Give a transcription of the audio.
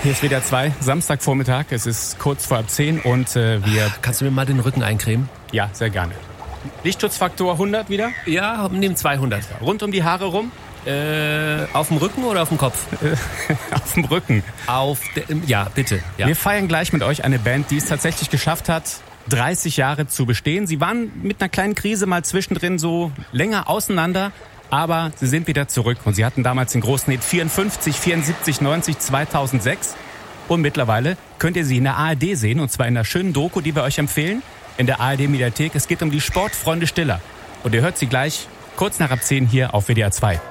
Hier ist WDR 2, Samstagvormittag. Es ist kurz vor 10 und wir... Kannst du mir mal den Rücken eincremen? Ja, sehr gerne. Lichtschutzfaktor 100 wieder? Ja, nimm 200. Rund um die Haare rum? Auf dem Rücken oder auf dem Kopf? Auf dem Rücken. Ja, bitte. Ja. Wir feiern gleich mit euch eine Band, die es tatsächlich geschafft hat, 30 Jahre zu bestehen. Sie waren mit einer kleinen Krise mal zwischendrin so länger auseinander, aber sie sind wieder zurück. Und sie hatten damals den großen Hit 54, 74, 90, 2006. Und mittlerweile könnt ihr sie in der ARD sehen, und zwar in einer schönen Doku, die wir euch empfehlen, in der ARD-Mediathek. Es geht um die Sportfreunde Stiller. Und ihr hört sie gleich kurz nach ab 10 hier auf WDR 2.